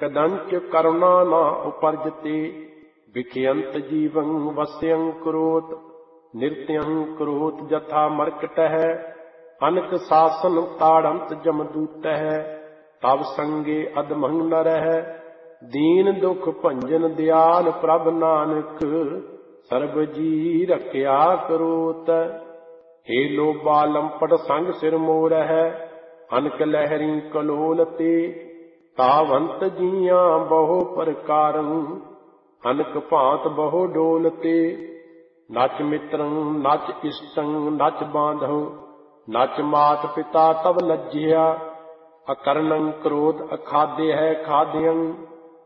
कदंच करुणा न उपर्जते विखयंत जीवं वस्यं करोत नित्यं करोत जथा मर्कटः अनक शासन ताड़ंत जमदूतः तब संगे अधमं नरः दीन दुख भंजन दयाल प्रभ नानक सर्ब जी रखया करोत। हे लोभा लंपट संग सिर मोरह अनक लहरी कलोल ते तावंत जिया बहु प्रकारं अनक भांत बहु डोलते नच मित्रं नच इष्टं नच बांधव नच मात पिता तब लज्जिया अकर्णं क्रोध अखाद्य है खाद्यं